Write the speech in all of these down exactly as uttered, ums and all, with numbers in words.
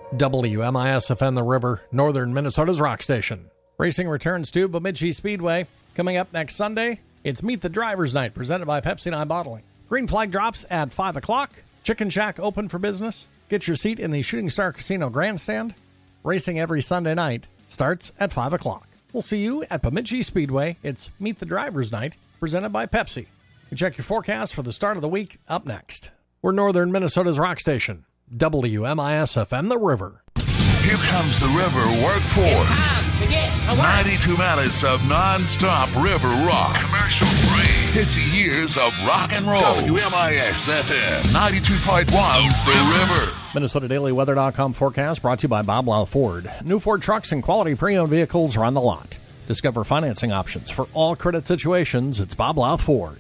W M I S F M The River, northern Minnesota's rock station. Racing returns to Bemidji Speedway. Coming up next Sunday, it's Meet the Drivers Night, presented by Pepsi and I Bottling. Green flag drops at five o'clock. Chicken Shack open for business. Get your seat in the Shooting Star Casino grandstand. Racing every Sunday night starts at five o'clock. We'll see you at Bemidji Speedway. It's Meet the Drivers Night, presented by Pepsi. You check your forecast for the start of the week up next. We're northern Minnesota's rock station, W M I S F M The River. Here comes the River Workforce. It's time to get to work. ninety-two minutes of non-stop river rock. Commercial free. fifty years of rock and roll. W M I S F M ninety-two point one The River. Minnesota Daily Weather dot com forecast brought to you by Bob Lau Ford. New Ford trucks and quality pre-owned vehicles are on the lot. Discover financing options for all credit situations. It's Bob Lau Ford.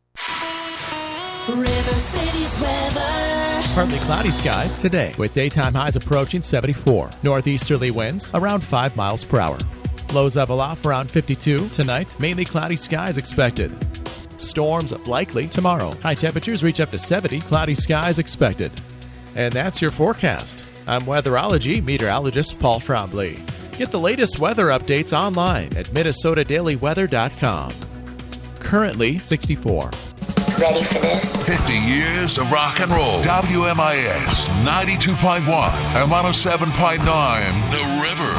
River City's weather. Partly cloudy skies today with daytime highs approaching seventy-four. Northeasterly winds around five miles per hour. Lows level off around fifty-two. Tonight, mainly cloudy skies expected. Storms likely tomorrow. High temperatures reach up to seventy. Cloudy skies expected. And that's your forecast. I'm weatherology meteorologist Paul Trombley. Get the latest weather updates online at Minnesota Daily Weather dot com. Currently sixty-four. Ready for this? fifty years of rock and roll. W M I S ninety-two point one and one oh seven point nine The River.